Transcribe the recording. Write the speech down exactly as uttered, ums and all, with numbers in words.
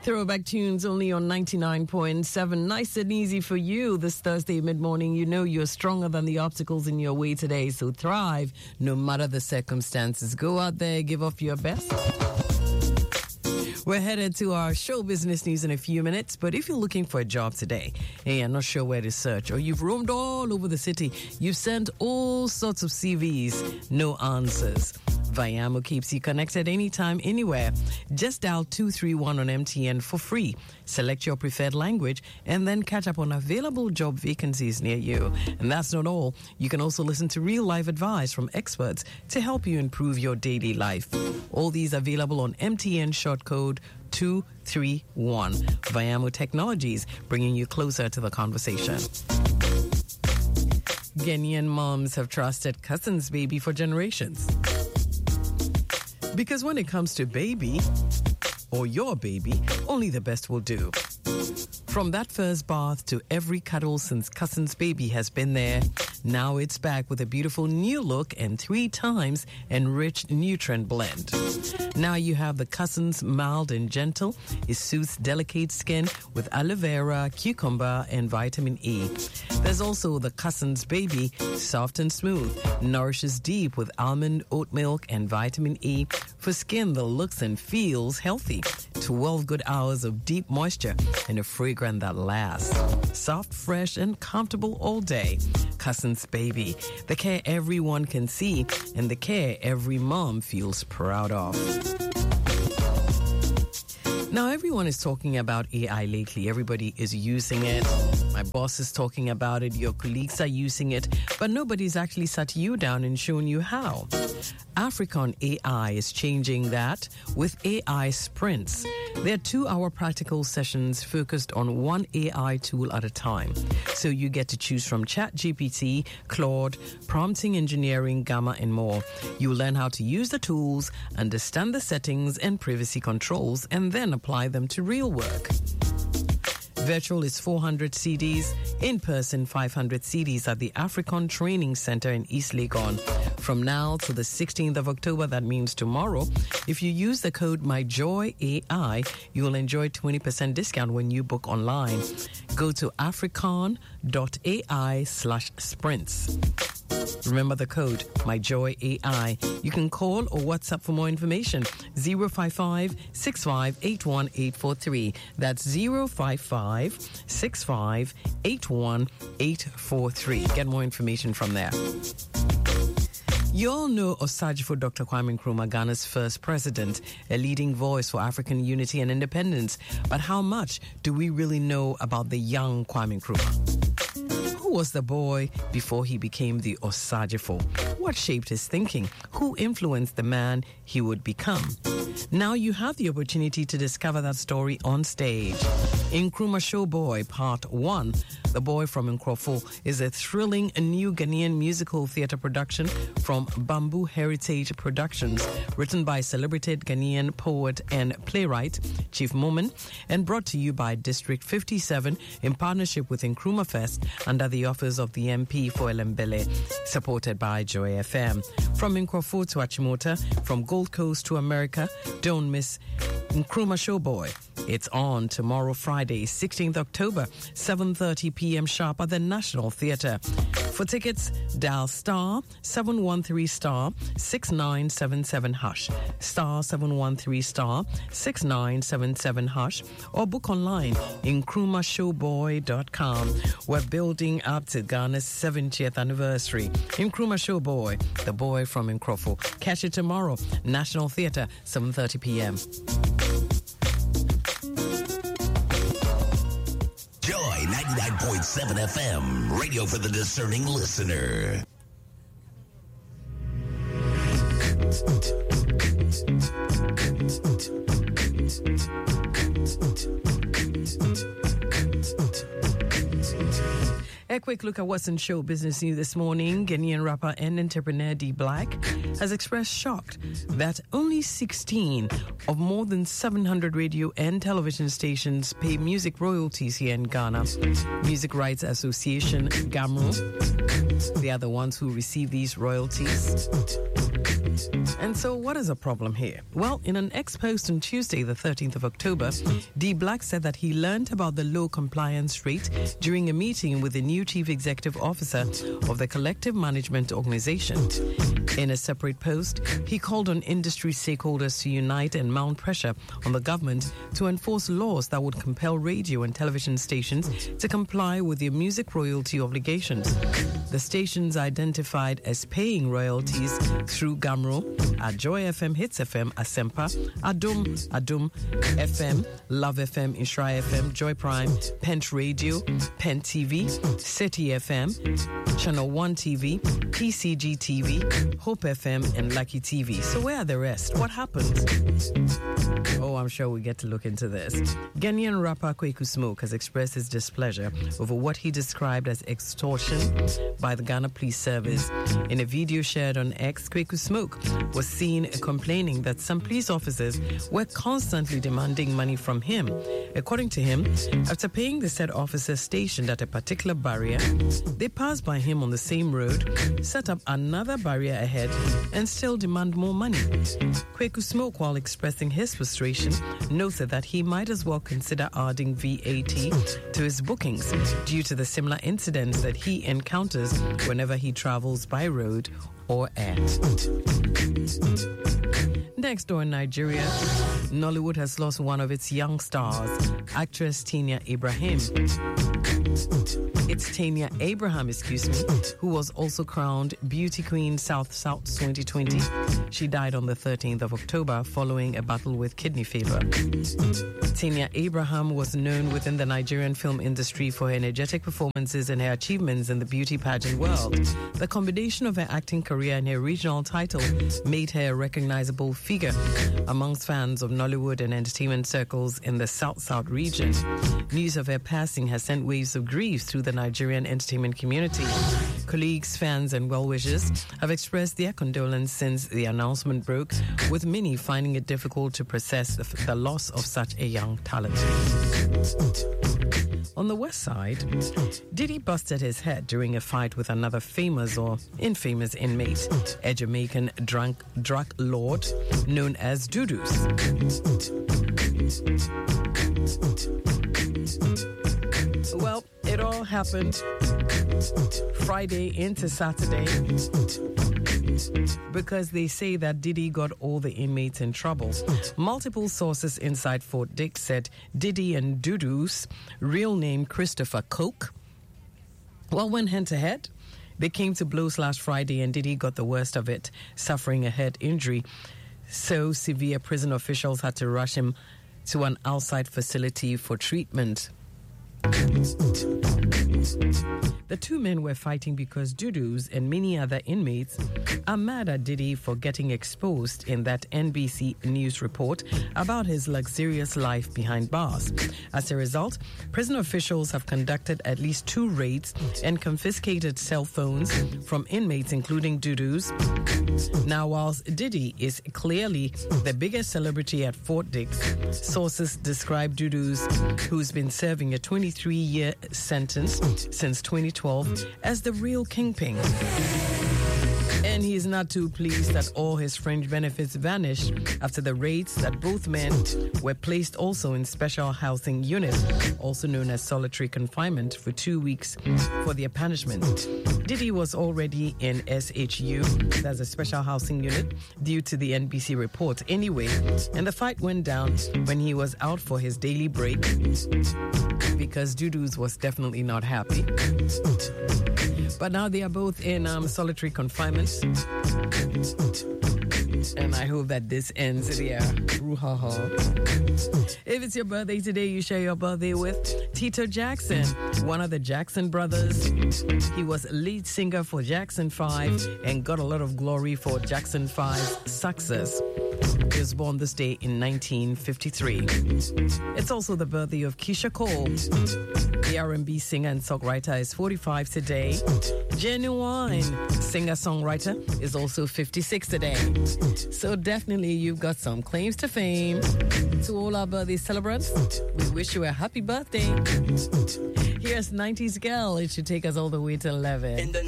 Throwback tunes only on ninety-nine point seven. Nice and easy for you this Thursday mid-morning. You know you're stronger than the obstacles in your way today, so thrive no matter the circumstances. Go out there, give off your best. We're headed to our show business news in a few minutes, but if you're looking for a job today and you're not sure where to search, or you've roamed all over the city, you've sent all sorts of C Vs, no answers. Vayamo keeps you connected anytime, anywhere. Just dial two three one on M T N for free. Select your preferred language and then catch up on available job vacancies near you. And that's not all. You can also listen to real-life advice from experts to help you improve your daily life. All these available on M T N short code two three one. Vayamo Technologies, bringing you closer to the conversation. Ghanaian moms have trusted Cousins Baby for generations. Because when it comes to baby, or your baby, only the best will do. From that first bath to every cuddle since Cousins Baby has been there, now it's back with a beautiful new look and three times enriched nutrient blend. Now you have the Cousins Mild and Gentle. It suits delicate skin with aloe vera, cucumber, and vitamin E. There's also the Cousins Baby, soft and smooth, nourishes deep with almond, oat milk, and vitamin E for skin that looks and feels healthy. twelve good hours of deep moisture and a fragrance that lasts. Soft, fresh, and comfortable all day. Cousins Baby, the care everyone can see and the care every mom feels proud of. Now, everyone is talking about A I lately. Everybody is using it. My boss is talking about it. Your colleagues are using it. But nobody's actually sat you down and shown you how. African A I is changing that with A I sprints. There are two-hour practical sessions focused on one A I tool at a time. So you get to choose from ChatGPT, Claude, prompting engineering, Gamma, and more. You learn how to use the tools, understand the settings and privacy controls, and then apply them to real work. Virtual is four hundred C Ds, in-person five hundred C Ds at the African Training Center in East Legon. From now to the sixteenth of October, that means tomorrow, if you use the code MyJoyAI, you will enjoy twenty percent discount when you book online. Go to african.ai slash sprints. Remember the code MyJoyAI. You can call or WhatsApp for more information. zero five five, six five eight one, eight four three. That's zero five five, six five eight one, eight four three. Get more information from there. You all know Osajifo Doctor Kwame Nkrumah, Ghana's first president, a leading voice for African unity and independence. But how much do we really know about the young Kwame Nkrumah? Who was the boy before he became the Osajifo? What shaped his thinking? Who influenced the man he would become? Now you have the opportunity to discover that story on stage. Nkrumah Showboy Part one, The Boy from Nkrofo, is a thrilling new Ghanaian musical theatre production from Bamboo Heritage Productions, written by celebrated Ghanaian poet and playwright Chief Momen, and brought to you by District fifty-seven in partnership with Nkrumah Fest under the office of the M P for Elembele, supported by Joy F M. From Nkrofo to Achimota, from Gold Coast to America, don't miss Nkrumah Showboy. It's on tomorrow, Friday, sixteenth of October, seven thirty p.m. sharp at the National Theatre. For tickets, dial star seven one three star six nine seven seven hash, star seven one three star six nine seven seven hash, or book online in nkrumah showboy dot com. We're building up to Ghana's seventieth anniversary. Nkrumah Showboy, the boy from Nkrofo. Catch it tomorrow, National Theatre, seven thirty p.m. Joy ninety-nine point seven F M, radio for the discerning listener. A quick look at what's in show business news this morning. Ghanaian rapper and entrepreneur D Black has expressed shock that only sixteen of more than seven hundred radio and television stations pay music royalties here in Ghana. Music Rights Association, GAMRO, they are the ones who receive these royalties. And so what is the problem here? Well, in an ex-post on Tuesday, the thirteenth of October, D. Black said that he learned about the low compliance rate during a meeting with the new chief executive officer of the Collective Management Organization. In a separate post, he called on industry stakeholders to unite and mount pressure on the government to enforce laws that would compel radio and television stations to comply with their music royalty obligations. The stations identified as paying royalties through Gamro, at Joy F M, Hits F M, Asempa, Adum, Adum F M, Love F M, Ishra F M, Joy Prime, Pent Radio, Pent T V, City F M, Channel one T V, P C G T V, Hope F M, and Lucky T V. So where are the rest? What happened? Oh, I'm sure we get to look into this. Ghanaian rapper Kweku Smoke has expressed his displeasure over what he described as extortion by the Ghana Police Service. In a video shared on X, Kweku Smoke was seen complaining that some police officers were constantly demanding money from him. According to him, after paying the said officers stationed at a particular barrier, they passed by him on the same road, set up another barrier ahead, and still demand more money. Kweku Smoke, while expressing his frustration, noted that he might as well consider adding V A T to his bookings due to the similar incidents that he encounters whenever he travels by road or air. Next door in Nigeria, Nollywood has lost one of its young stars, actress Tania Abraham. It's Tania Abraham, excuse me, who was also crowned Beauty Queen South South twenty twenty. She died on the thirteenth of October following a battle with kidney fever. Tania Abraham was known within the Nigerian film industry for her energetic performances and her achievements in the beauty pageant world. The combination of her acting career and her regional title made her a recognizable figure amongst fans of Nollywood and entertainment circles in the South South region. News of her passing has sent waves of grief through the Nigerian entertainment community. Colleagues, fans, and well-wishers have expressed their condolence since the announcement broke, with many finding it difficult to process the, the loss of such a young talent. On the west side, Diddy busted his head during a fight with another famous or infamous inmate, a Jamaican drunk drug lord known as Dudus. Well, it all happened Friday into Saturday because they say that Diddy got all the inmates in trouble. Multiple sources inside Fort Dix said Diddy and Dudus, real name Christopher Coke, well, went head-to-head. They came to blows last Friday and Diddy got the worst of it, suffering a head injury. So severe, prison officials had to rush him to an outside facility for treatment. The two men were fighting because Dudus and many other inmates are mad at Diddy for getting exposed in that N B C News report about his luxurious life behind bars. As a result, prison officials have conducted at least two raids and confiscated cell phones from inmates, including Dudus. Now, whilst Diddy is clearly the biggest celebrity at Fort Dix, sources describe Dudus, who's been serving a twenty-three-year sentence since twenty twelve, as the real kingpin. And he is not too pleased that all his fringe benefits vanished after the raids that both men were placed also in special housing units, also known as solitary confinement, for two weeks for their punishment. Diddy was already in S H U, that's a special housing unit, due to the N B C report anyway, and the fight went down when he was out for his daily break because Dudus was definitely not happy. But now they are both in um, solitary confinement. And I hope that this ends there. If it's your birthday today, you share your birthday with Tito Jackson, one of the Jackson brothers. He was lead singer for Jackson five and got a lot of glory for Jackson five's success. He was born this day in nineteen fifty-three. It's also the birthday of Keisha Cole. The R and B singer and songwriter is forty-five today. Genuine singer-songwriter is also fifty-six today. So definitely you've got some claims to fame. To all our birthday celebrants, we wish you a happy birthday. Here's nineties Girl. It should take us all the way to eleven.